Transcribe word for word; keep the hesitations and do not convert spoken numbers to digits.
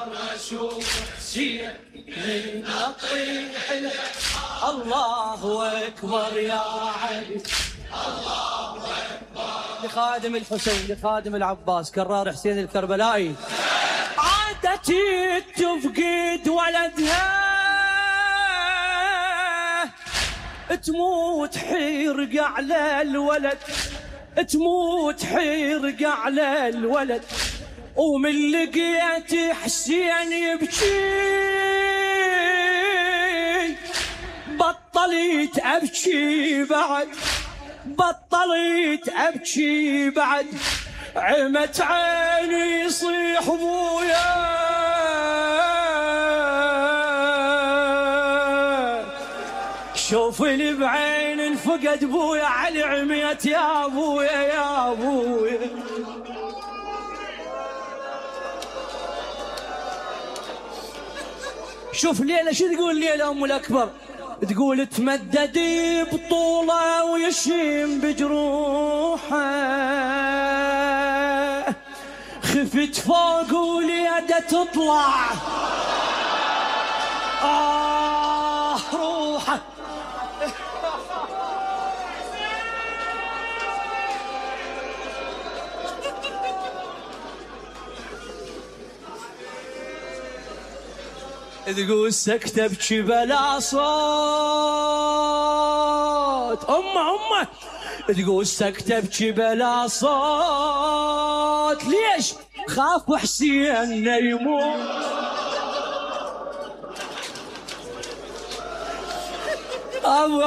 اشوف حسين من اطيح له الله اكبر يا علي الله اكبر. لخادم الحسين لخادم العباس كرار حسين الكربلائي عادتي تفقد ولدها تموت حيرق على الولد تموت حيرق على الولد ومن لقيت حسين يبكي بطلت ابكي بعد بطلت ابكي بعد عمت عيني يصيح ابويا شوفني بعين انفقد بويا علي عميت يا ابويا يا ابويا. شوف ليلة شو تقول ليلة ام الاكبر تقول تمددي بطوله ويشيم بجروحه خفت فوق وليده تطلع آه روحه تقول سكتة ابكي بلا صوت أمه أمه تقول سكتة ابكي بلا صوت ليش خاف حسين يموت